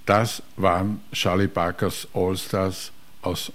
Das waren Charlie Parkers All-Stars aus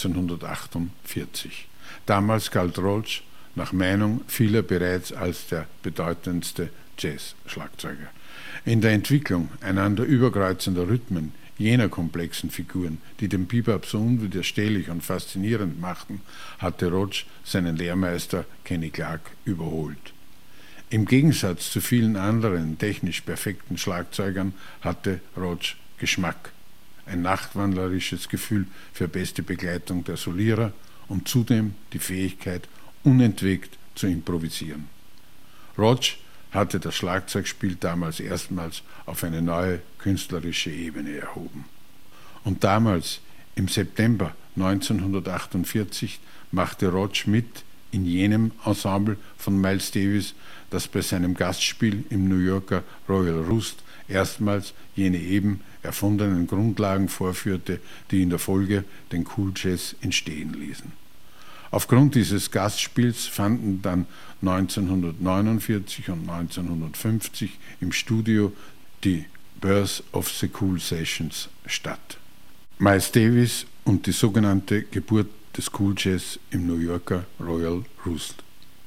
1948. Damals galt Roach nach Meinung vieler bereits als der bedeutendste Jazz-Schlagzeuger. In der Entwicklung einander überkreuzender Rhythmen jener komplexen Figuren, die den Bebop so unwiderstehlich und faszinierend machten, hatte Roach seinen Lehrmeister Kenny Clarke überholt. Im Gegensatz zu vielen anderen technisch perfekten Schlagzeugern hatte Roach Geschmack, ein nachtwandlerisches Gefühl für beste Begleitung der Solierer und zudem die Fähigkeit, unentwegt zu improvisieren. Roach hatte das Schlagzeugspiel damals erstmals auf eine neue künstlerische Ebene erhoben. Und damals, im September 1948, machte Roach mit in jenem Ensemble von Miles Davis, das bei seinem Gastspiel im New Yorker Royal Roost erstmals jene eben erfundenen Grundlagen vorführte, die in der Folge den Cool Jazz entstehen ließen. Aufgrund dieses Gastspiels fanden dann 1949 und 1950 im Studio die Birth of the Cool Sessions statt. Miles Davis und die sogenannte Geburt des Cool Jazz im New Yorker Royal Roost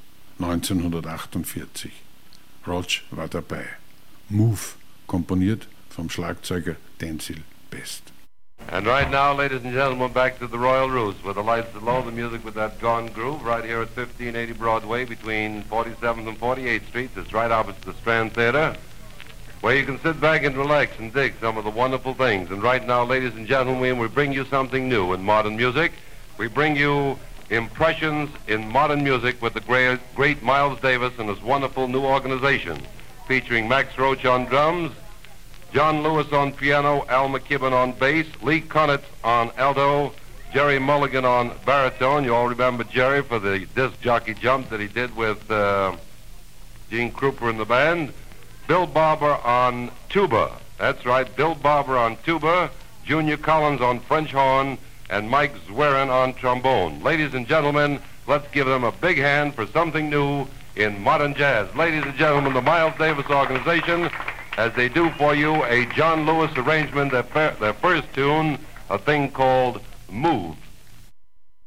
1948. Roach war dabei. Move, komponiert vom Schlagzeuger Denzil Best. And right now, ladies and gentlemen, back to the Royal Roost, with the lights low, the music with that gone groove, right here at 1580 Broadway between 47th and 48th Street. It's right opposite the Strand Theater, where you can sit back and relax and dig some of the wonderful things. And right now, ladies and gentlemen, we bring you something new in modern music. We bring you impressions in modern music with the great Miles Davis and his wonderful new organization, featuring Max Roach on drums, John Lewis on piano, Al McKibben on bass, Lee Konitz on alto, Jerry Mulligan on baritone. You all remember Jerry for the disc jockey jump that he did with Gene Krupa and the band. Bill Barber on tuba. That's right, Bill Barber on tuba, Junior Collins on French horn, and Mike Zwerin on trombone. Ladies and gentlemen, let's give them a big hand for something new in modern jazz. Ladies and gentlemen, the Miles Davis Organization, as they do for you a John Lewis arrangement, their first tune, a thing called Move.